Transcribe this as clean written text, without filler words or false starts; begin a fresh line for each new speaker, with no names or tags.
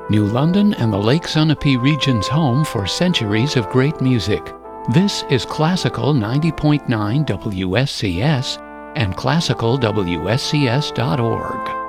New London and the Lake Sunapee region's home for centuries of great music. This is Classical 90.9 WSCS and classicalwscs.org.